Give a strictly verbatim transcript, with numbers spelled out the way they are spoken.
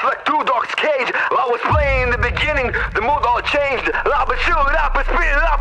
like two dogs cage. I was playing in the beginning, the mood all changed. Lava, chill it up and spit it up.